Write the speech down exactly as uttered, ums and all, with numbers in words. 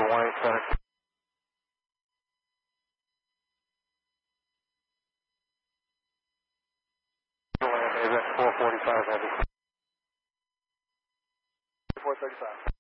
one eight seven. Is at four forty-five heavy. four thirty-five.